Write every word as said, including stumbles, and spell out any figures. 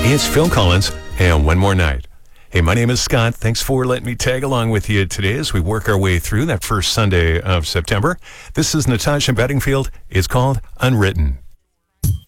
It's Phil Collins and One More Night. Hey, my name is Scott. Thanks for letting me tag along with you today as we work our way through that first Sunday of September. This is Natasha Bedingfield. It's called Unwritten.